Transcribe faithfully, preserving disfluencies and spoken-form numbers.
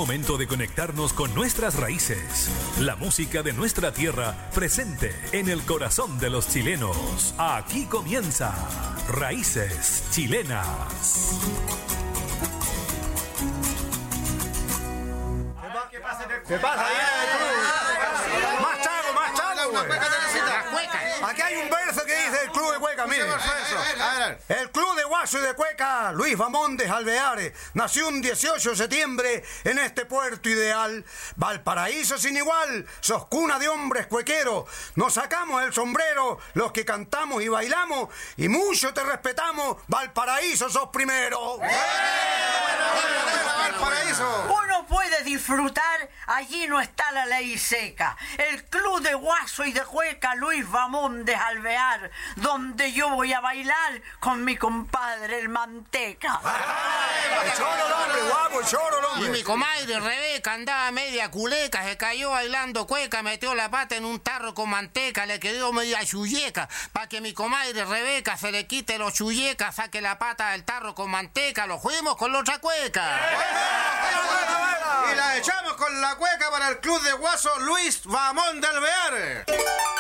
momento de conectarnos con nuestras raíces. La música de nuestra tierra presente en el corazón de los chilenos. Aquí comienza Raíces Chilenas. ¿Qué pasa? ¿Qué pasa? Más chago, más chago, güey. Aquí hay un verso que dice el Club de Cueca, mire. El Club de Guaso y de Cueca, Luis Bamondes Alveares, nació un dieciocho de septiembre en este puerto ideal. Valparaíso sin igual, sos cuna de hombres cuequeros. Nos sacamos el sombrero los que cantamos y bailamos, y mucho te respetamos, Valparaíso sos primero. Valparaíso. Uno puede disfrutar, allí no está la ley seca. El Club de Guaso y de Cueca, Luis Bamondes Alvear, donde yo voy a bailar con mi compadre el Manteca. El choro, el hombre, guapo, el choro, el hombre. Y mi comadre Rebeca andaba media culeca, se cayó bailando cueca, metió la pata en un tarro con manteca, le quedó media chulleca. Para que mi comadre Rebeca se le quite los chullecas, saque la pata del tarro con manteca, lo fuimos con la otra cueca. Y la echamos con la cueca para el Club de Guaso Luis Bamondes Alvear.